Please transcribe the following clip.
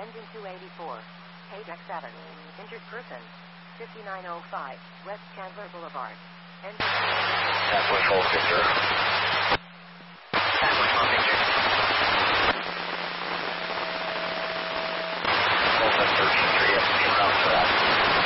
Engine 284. Paydeck 7. Injured person. 5905 West Chandler Boulevard. Engine... Halfway full, Victor.